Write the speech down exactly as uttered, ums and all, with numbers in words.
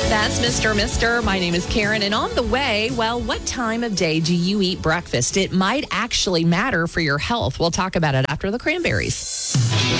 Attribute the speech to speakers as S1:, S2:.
S1: That's Mister Mister. My name is Karen. And on the way, well, what time of day do you eat breakfast? It might actually matter for your health. We'll talk about it after the cranberries.